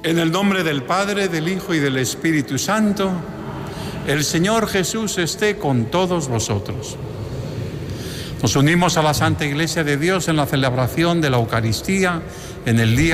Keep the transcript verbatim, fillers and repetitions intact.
En el nombre del Padre, del Hijo y del Espíritu Santo, el Señor Jesús esté con todos vosotros. Nos unimos a la Santa Iglesia de Dios en la celebración de la Eucaristía en el día